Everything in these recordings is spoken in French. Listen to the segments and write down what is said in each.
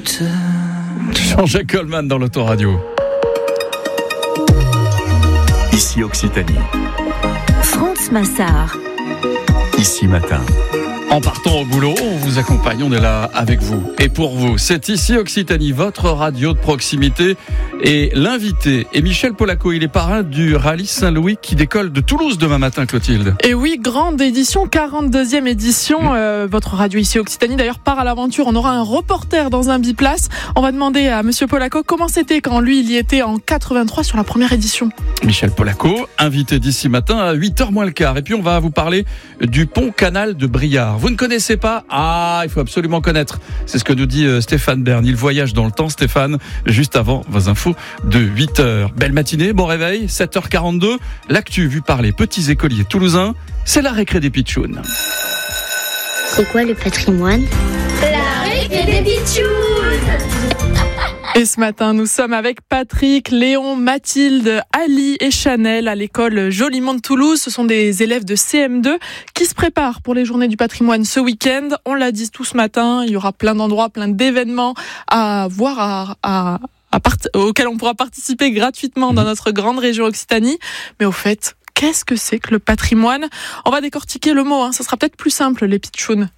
écoute. Jean-Jacques Goldman dans l'autoradio. Ici Occitanie. France Massard. Ici Matin. En partant au boulot, on vous accompagne, on est là avec vous et pour vous. C'est Ici Occitanie, votre radio de proximité. Et l'invité est Michel Polaco, il est parrain du rallye Saint-Louis qui décolle de Toulouse demain matin, Clotilde. Et oui, grande édition, 42e édition. Votre radio Ici Occitanie d'ailleurs part à l'aventure. On aura un reporter dans un biplace. On va demander à Monsieur Polaco comment c'était quand lui il y était en 83 sur la première édition. Michel Polaco, invité d'ici matin à 8h moins le quart. Et puis on va vous parler du pont canal de Briare. Vous ne connaissez pas ? Ah, il faut absolument connaître. C'est ce que nous dit Stéphane Bern. Il voyage dans le temps, Stéphane, juste avant vos infos de 8h. Belle matinée, bon réveil, 7h42. L'actu vue par les petits écoliers toulousains, c'est la récré des pitchouns. C'est quoi le patrimoine ? La récré des pitchouns. Et ce matin, nous sommes avec Patrick, Léon, Mathilde, Ali et Chanel à l'école Jolimont de Toulouse. Ce sont des élèves de CM2 qui se préparent pour les journées du patrimoine ce week-end. On l'a dit tout ce matin, il y aura plein d'endroits, plein d'événements à voir, auxquels on pourra participer gratuitement dans notre grande région Occitanie. Mais au fait, qu'est-ce que c'est que le patrimoine ? On va décortiquer le mot, ça sera peut-être plus simple, les pitchouns.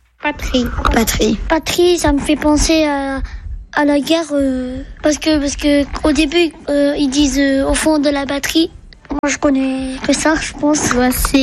Patrie, ça me fait penser à la guerre, parce que au début ils disent au fond de la batterie. Moi je connais que ça, je pense.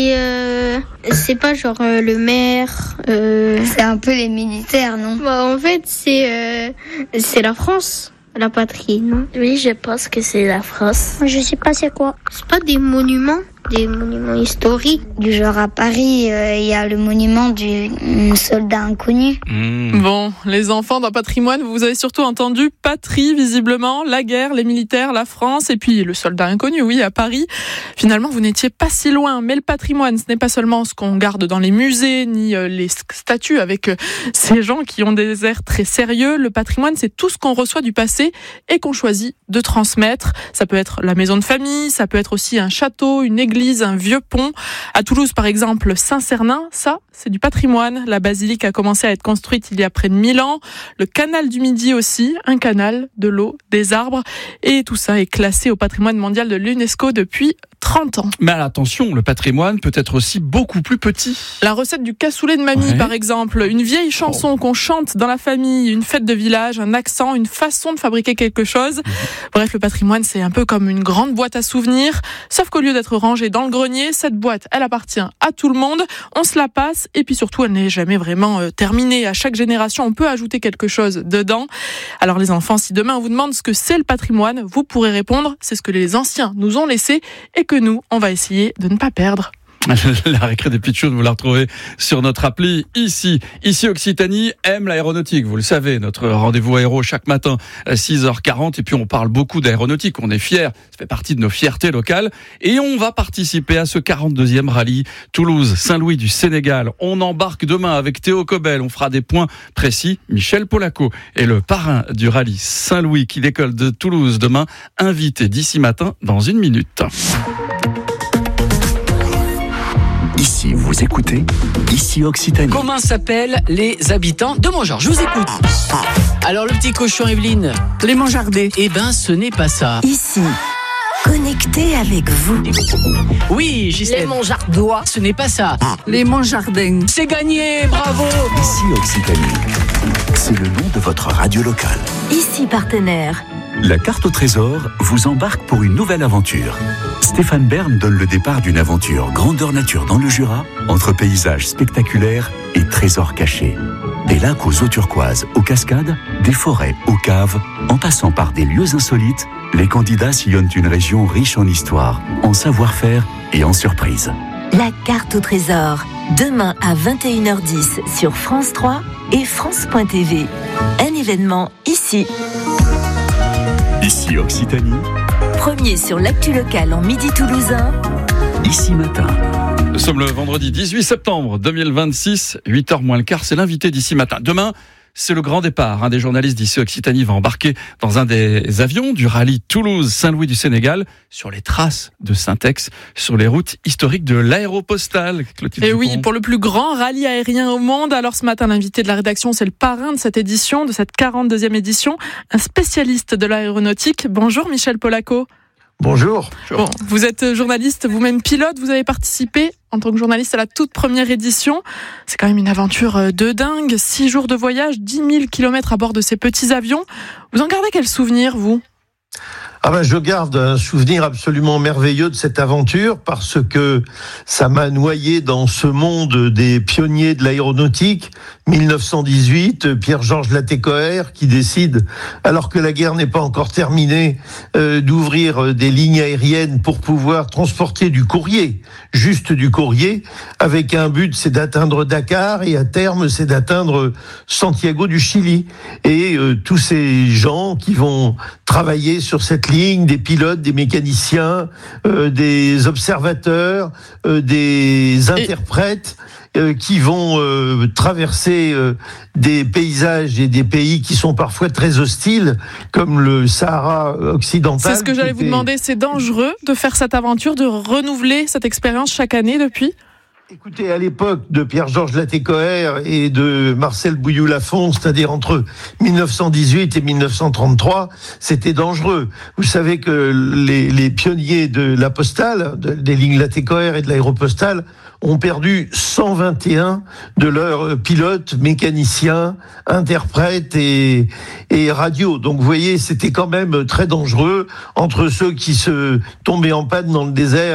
C'est pas genre le maire. C'est un peu les militaires, non ? En fait c'est la France, la patrie, non ? Oui, je pense que c'est la France. Je sais pas c'est quoi. C'est pas des monuments historiques. Du genre à Paris, il y a le monument du soldat inconnu. Bon, les enfants dans patrimoine, vous avez surtout entendu patrie, visiblement, la guerre, les militaires, la France, et puis le soldat inconnu, oui, à Paris. Finalement, vous n'étiez pas si loin, mais le patrimoine, ce n'est pas seulement ce qu'on garde dans les musées, ni les statues avec ces gens qui ont des airs très sérieux. Le patrimoine, c'est tout ce qu'on reçoit du passé et qu'on choisit de transmettre. Ça peut être la maison de famille, ça peut être aussi un château, une église, un vieux pont. À Toulouse, par exemple, Saint-Cernin, ça, c'est du patrimoine. La basilique a commencé à être construite il y a près de 1000 ans. Le canal du Midi aussi, un canal, de l'eau, des arbres. Et tout ça est classé au patrimoine mondial de l'UNESCO depuis 30 ans. Mais attention, le patrimoine peut être aussi beaucoup plus petit. La recette du cassoulet de mamie, par exemple. Une vieille chanson qu'on chante dans la famille, une fête de village, un accent, une façon de fabriquer quelque chose. Bref, le patrimoine, c'est un peu comme une grande boîte à souvenirs. Sauf qu'au lieu d'être rangée dans le grenier, cette boîte, elle appartient à tout le monde. On se la passe et puis surtout, elle n'est jamais vraiment terminée. À chaque génération, on peut ajouter quelque chose dedans. Alors les enfants, si demain on vous demande ce que c'est le patrimoine, vous pourrez répondre, c'est ce que les anciens nous ont laissé et que nous, on va essayer de ne pas perdre. La récré des pitchouns, vous la retrouvez sur notre appli Ici Occitanie aime l'aéronautique. Vous le savez, notre rendez-vous aéro chaque matin à 6h40. Et puis on parle beaucoup d'aéronautique. On est fiers. Ça fait partie de nos fiertés locales. Et on va participer à ce 42e rallye Toulouse-Saint-Louis du Sénégal. On embarque demain avec Théo Cobel. On fera des points précis. Michel Polaco est le parrain du rallye Saint-Louis qui décolle de Toulouse demain. Invité d'ici matin dans une minute. Ici, vous écoutez Ici Occitanie. Comment s'appellent les habitants de Montgeard ? Je vous écoute. Alors le petit cochon, Evelyne ? Les Montjardais. Eh ben, ce n'est pas ça. Ici, connecté avec vous. Oui, Gisèle. Les Montjardois. Ce n'est pas ça. Les Montjardins. C'est gagné, bravo. Ici Occitanie. C'est le nom de votre radio locale. Ici, partenaire. La carte au trésor vous embarque pour une nouvelle aventure. Stéphane Bern donne le départ d'une aventure grandeur nature dans le Jura, entre paysages spectaculaires et trésors cachés. Des lacs aux eaux turquoises, aux cascades, des forêts aux caves, en passant par des lieux insolites, les candidats sillonnent une région riche en histoire, en savoir-faire et en surprises. La carte au trésor. Demain à 21h10 sur France 3 et France.tv. Un événement ici. Ici Occitanie. Premier sur l'actu locale en Midi toulousain. Ici Matin. Nous sommes le vendredi 18 septembre 2026, 8h moins le quart, c'est l'invité d'ici matin. Demain, c'est le grand départ. Un des journalistes d'ici Occitanie va embarquer dans un des avions du rallye Toulouse-Saint-Louis du Sénégal sur les traces de Syntex, sur les routes historiques de l'Aéropostale. Clotilde Et Dupont. oui, pour le plus grand rallye aérien au monde. Alors ce matin, l'invité de la rédaction, c'est le parrain de cette édition, de cette 42e édition, un spécialiste de l'aéronautique. Bonjour Michel Polaco. Bonjour. Bon, vous êtes journaliste, vous-même pilote, vous avez participé en tant que journaliste à la toute première édition. C'est quand même une aventure de dingue, 6 jours de voyage, 10 000 kilomètres à bord de ces petits avions. Vous en gardez quel souvenir, vous ? Je garde un souvenir absolument merveilleux de cette aventure parce que ça m'a noyé dans ce monde des pionniers de l'aéronautique. 1918, Pierre-Georges Latécoère qui décide, alors que la guerre n'est pas encore terminée, d'ouvrir des lignes aériennes pour pouvoir transporter du courrier, juste du courrier, avec un but, c'est d'atteindre Dakar et à terme, c'est d'atteindre Santiago du Chili. Et tous ces gens qui vont travailler sur cette ligne, des pilotes, des mécaniciens, des observateurs, des interprètes qui vont traverser des paysages et des pays qui sont parfois très hostiles, comme le Sahara occidental. C'est ce que j'allais vous demander, c'est dangereux de faire cette aventure, de renouveler cette expérience chaque année depuis ? Écoutez, à l'époque de Pierre-Georges Latécoère et de Marcel Bouilloux-Lafont, c'est-à-dire entre 1918 et 1933, c'était dangereux. Vous savez que les pionniers de la postale, des lignes Latécoère et de l'Aéropostale, ont perdu 121 de leurs pilotes, mécaniciens, interprètes et radio. Donc vous voyez, c'était quand même très dangereux entre ceux qui se tombaient en panne dans le désert